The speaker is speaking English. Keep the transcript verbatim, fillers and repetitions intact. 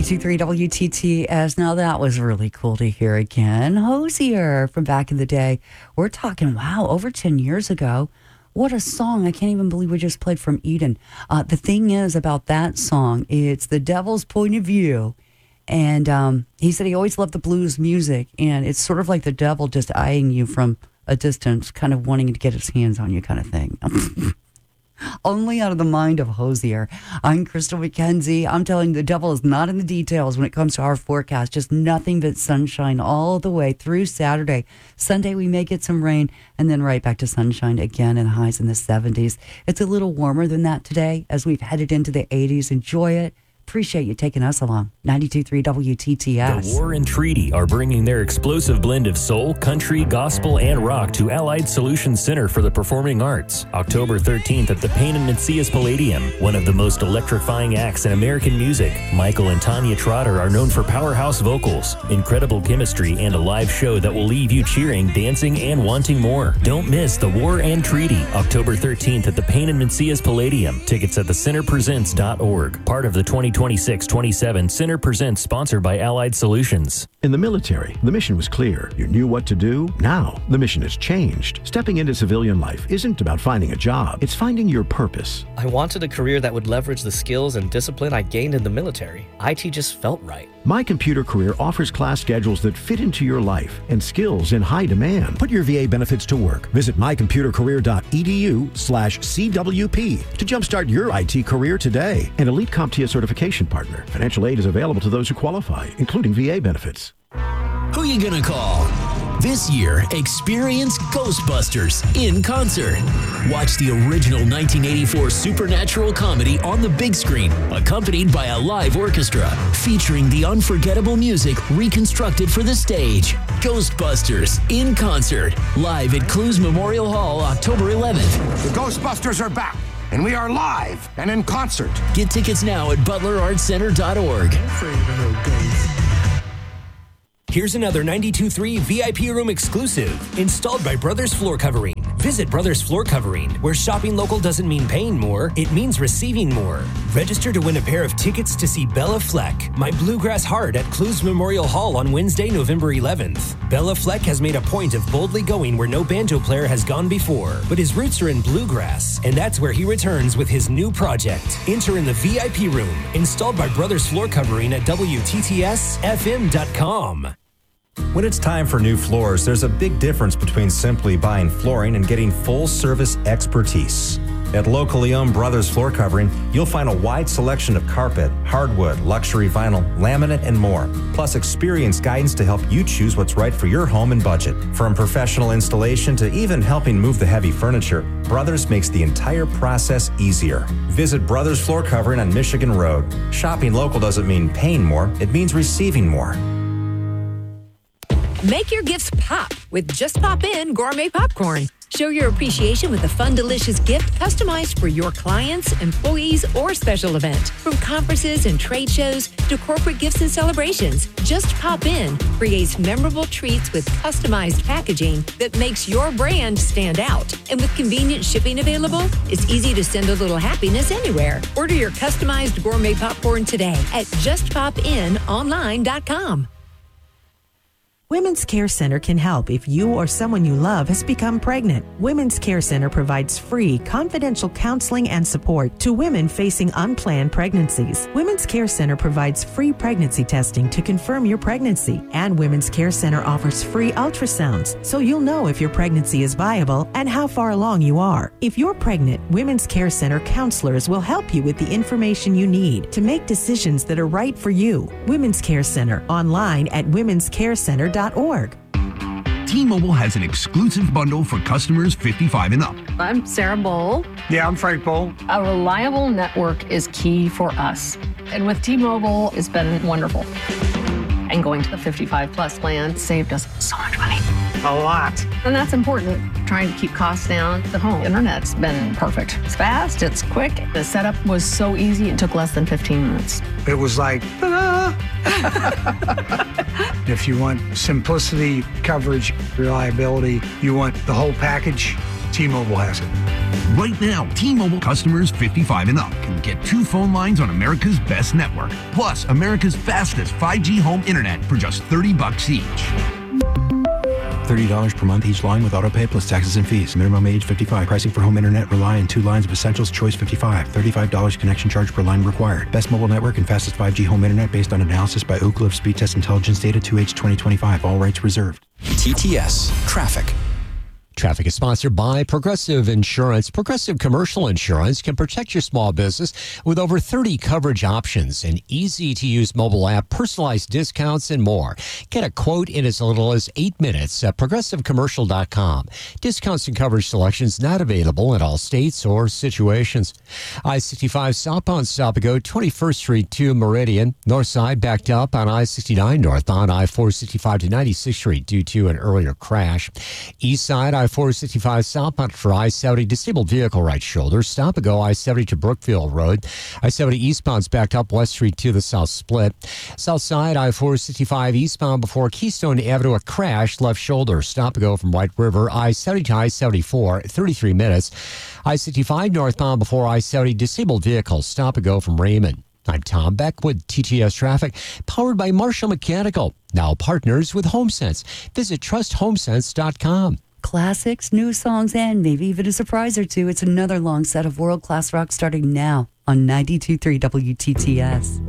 ninety-two point three W T T S. Now that was really cool to hear again. Hosier from back in the day. We're talking, wow, over ten years ago. What a song. I can't even believe we just played From Eden. Uh, the thing is about that song, it's the devil's point of view. And um, he said he always loved the blues music. And it's sort of like the devil just eyeing you from a distance, kind of wanting to get his hands on you kind of thing. Only out of the mind of Hosier. I'm Crystal McKenzie. I'm telling you, the devil is not in the details when it comes to our forecast. Just nothing but sunshine all the way through Saturday. Sunday, we may get some rain, and then right back to sunshine again and highs in the seventies. It's a little warmer than that today as we've headed into the eighties. Enjoy it. Appreciate you taking us along. ninety-two point three W T T S. The War and Treaty are bringing their explosive blend of soul, country, gospel, and rock to Allied Solutions Center for the Performing Arts. October thirteenth at the Payne and Macias Palladium. One of the most electrifying acts in American music, Michael and Tanya Trotter are known for powerhouse vocals, incredible chemistry, and a live show that will leave you cheering, dancing, and wanting more. Don't miss The War and Treaty, October thirteenth at the Payne and Macias Palladium. Tickets at the center presents dot org. Part of the twenty twenty-six twenty-seven Center Presents, sponsored by Allied Solutions. In the military, the mission was clear. You knew what to do. Now, the mission has changed. Stepping into civilian life isn't about finding a job. It's finding your purpose. I wanted a career that would leverage the skills and discipline I gained in the military. I T just felt right. My Computer Career offers class schedules that fit into your life and skills in high demand. Put your V A benefits to work. Visit my computer career dot e d u slash C W P to jumpstart your I T career today. An Elite CompTIA certification partner. Financial aid is available to those who qualify, including V A benefits. Who you gonna call? This year, experience Ghostbusters in concert. Watch the original nineteen eighty-four supernatural comedy on the big screen, accompanied by a live orchestra, featuring the unforgettable music reconstructed for the stage. Ghostbusters in concert, live at Clues Memorial Hall, October eleventh. The Ghostbusters are back, and we are live and in concert. Get tickets now at butler arts center dot org. Here's another ninety-two point three V I P room exclusive, installed by Brothers Floor Covering. Visit Brothers Floor Covering, where shopping local doesn't mean paying more, it means receiving more. Register to win a pair of tickets to see Bella Fleck, My Bluegrass Heart, at Clues Memorial Hall on Wednesday, November eleventh. Bella Fleck has made a point of boldly going where no banjo player has gone before, but his roots are in bluegrass, and that's where he returns with his new project. Enter in the V I P room, installed by Brothers Floor Covering at W T T S F M dot com. When it's time for new floors, there's a big difference between simply buying flooring and getting full-service expertise. At locally owned Brothers Floor Covering, you'll find a wide selection of carpet, hardwood, luxury vinyl, laminate, and more, plus experienced guidance to help you choose what's right for your home and budget. From professional installation to even helping move the heavy furniture, Brothers makes the entire process easier. Visit Brothers Floor Covering on Michigan Road. Shopping local doesn't mean paying more, it means receiving more. Make your gifts pop with Just Pop In Gourmet Popcorn. Show your appreciation with a fun, delicious gift customized for your clients, employees, or special event. From conferences and trade shows to corporate gifts and celebrations, Just Pop In creates memorable treats with customized packaging that makes your brand stand out. And with convenient shipping available, it's easy to send a little happiness anywhere. Order your customized gourmet popcorn today at just pop in online dot com. Women's Care Center can help if you or someone you love has become pregnant. Women's Care Center provides free, confidential counseling and support to women facing unplanned pregnancies. Women's Care Center provides free pregnancy testing to confirm your pregnancy. And Women's Care Center offers free ultrasounds, so you'll know if your pregnancy is viable and how far along you are. If you're pregnant, Women's Care Center counselors will help you with the information you need to make decisions that are right for you. Women's Care Center, online at women's care center dot org. T-Mobile has an exclusive bundle for customers fifty-five and up. I'm Sarah Bowl. Yeah, I'm Frank Bowl. A reliable network is key for us. And with T-Mobile, it's been wonderful. And going to the fifty-five plus plan saved us so much money. A lot. And that's important. Trying to keep costs down. The home internet's been perfect. It's fast, it's quick. The setup was so easy, it took less than fifteen minutes. It was like, ta-da! If you want simplicity, coverage, reliability, you want the whole package, T-Mobile has it. Right now, T-Mobile customers fifty-five and up can get two phone lines on America's best network, plus America's fastest five G home internet for just thirty bucks each. thirty dollars per month each line with autopay plus taxes and fees. Minimum age fifty-five. Pricing for home internet rely on two lines of Essentials Choice fifty-five. thirty-five dollars connection charge per line required. Best mobile network and fastest five G home internet based on analysis by Oak Cliff Speed Test Intelligence Data two H twenty twenty-five. All rights reserved. T T S Traffic. Traffic is sponsored by Progressive Insurance. Progressive Commercial Insurance can protect your small business with over thirty coverage options, an easy-to-use mobile app, personalized discounts, and more. Get a quote in as little as eight minutes at progressive commercial dot com. Discounts and coverage selections not available in all states or situations. I sixty-five southbound stop and go twenty-first Street to Meridian. North side backed up on I sixty-nine northbound I four sixty-five to ninety-sixth Street due to an earlier crash. East side I four sixty-five southbound for I seventy disabled vehicle right shoulder. Stop and go I seventy to Brookfield Road. I seventy eastbound's backed up West Street to the south split. South side I four sixty-five eastbound before Keystone Avenue a crash left shoulder. Stop and go from White River I seventy to I seventy-four thirty-three minutes. I sixty-five northbound before I seventy disabled vehicles. Stop and go from Raymond. I'm Tom Beck with T T S Traffic, powered by Marshall Mechanical. Now partners with HomeSense. Visit trust home sense dot com. Classics, new songs, and maybe even a surprise or two. It's another long set of world-class rock starting now on ninety-two point three W T T S.